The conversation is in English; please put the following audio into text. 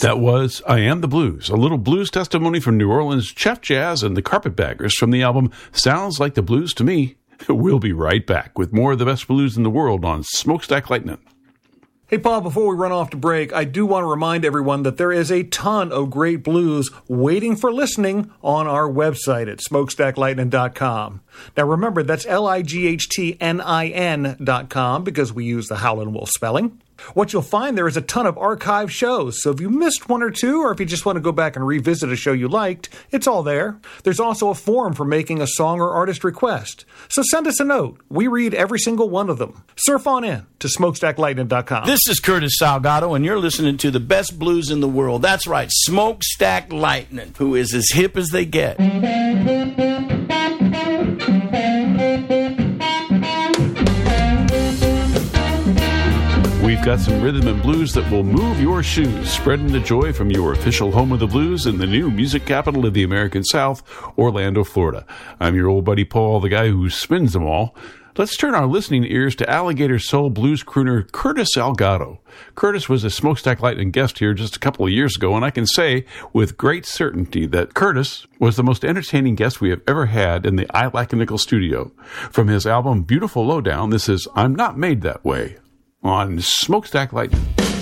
That was I Am the Blues, a little blues testimony from New Orleans Chef Jazz and the Carpetbaggers from the album Sounds Like the Blues to Me. We'll be right back with more of the best blues in the world on Smokestack Lightning. Hey, Paul, before we run off to break, I do want to remind everyone that there is a ton of great blues waiting for listening on our website at smokestacklightning.com. Now, remember, that's LIGHTNIN.com because we use the Howlin' Wolf spelling. What you'll find there is a ton of archive shows, so if you missed one or two, or if you just want to go back and revisit a show you liked, it's all there. There's also a form for making a song or artist request. So send us a note. We read every single one of them. Surf on in to smokestacklightning.com. This is Curtis Salgado, and you're listening to the best blues in the world. That's right, Smokestack Lightning, who is as hip as they get. We've got some rhythm and blues that will move your shoes, spreading the joy from your official home of the blues in the new music capital of the American South, Orlando, Florida. I'm your old buddy Paul, the guy who spins them all. Let's turn our listening ears to alligator soul blues crooner Curtis Salgado. Curtis was a Smokestack Lightning guest here just a couple of years ago, and I can say with great certainty that Curtis was the most entertaining guest we have ever had in the I Like a Nickel studio. From his album Beautiful Lowdown, this is I'm Not Made That Way on Smokestack Lightning.